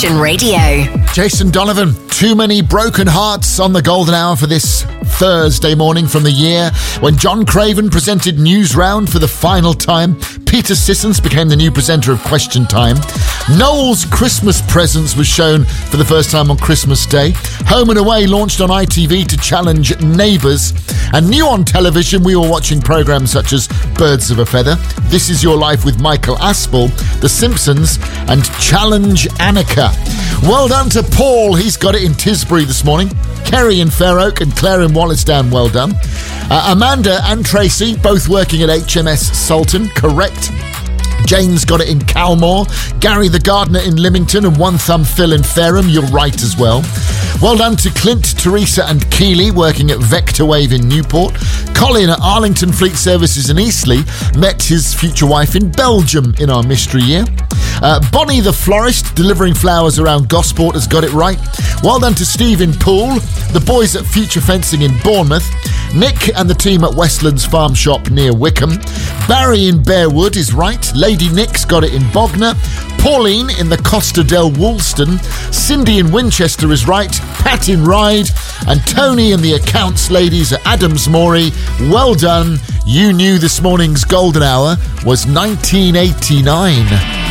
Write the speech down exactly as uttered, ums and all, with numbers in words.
Action Radio. Jason Donovan, too many broken hearts on the golden hour for this Thursday morning from the year when John Craven presented News Round for the final time. Peter Sissons became the new presenter of Question Time. Noel's Christmas Presents was shown for the first time on Christmas Day. Home and Away launched on I T V to challenge Neighbours. And new on television, we were watching programmes such as Birds of a Feather, This Is Your Life with Michael Aspel, The Simpsons, and Challenge Annika. Well done to Paul, he's got it in Tisbury this morning. Kerry in Fair Oak and Claire in Wallisdown, well done. Uh, Amanda and Tracy, both working at H M S Sultan, correct. Jane's got it in Calmore, Gary the Gardener in Lymington, and One Thumb Phil in Fareham, you're right as well. Well done to Clint, Teresa and Keeley working at Vector Wave in Newport. Colin at Arlington Fleet Services in Eastleigh met his future wife in Belgium in our mystery year. Uh, Bonnie the florist delivering flowers around Gosport has got it right. Well done to Steve in Poole, the boys at Future Fencing in Bournemouth, Nick and the team at Westlands Farm Shop near Wickham. Barry in Bearwood is right. Lady Nick's got it in Bognor. Pauline in the Costa del Woolston. Cindy in Winchester is right. Pat in Ryde. And Tony and the accounts ladies at Adams Morey. Well done. You knew this morning's golden hour was nineteen eighty-nine.